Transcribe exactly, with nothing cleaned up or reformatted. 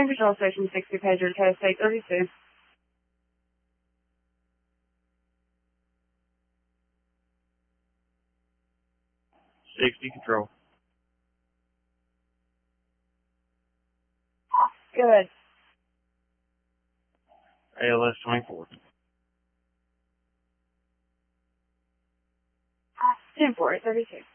San Control Station sixty, pager K S eight thirty-two. sixty, control. Good. A L S twenty-four. ten four, thirty-two.